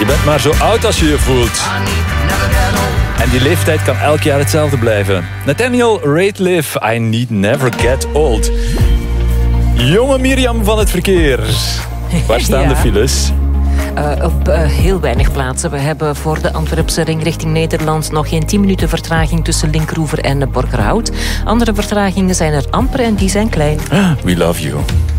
bent maar zo oud als je je voelt. En die leeftijd kan elk jaar hetzelfde blijven. Nathaniel Rateliff, I Need Never Get Old. Jonge Mirjam van het verkeer. Waar staan de files? Op heel weinig plaatsen. We hebben voor de Antwerpse ring richting Nederland nog geen 10 minuten vertraging tussen Linkroever en Borgerhout. Andere vertragingen zijn er amper en die zijn klein. We love you.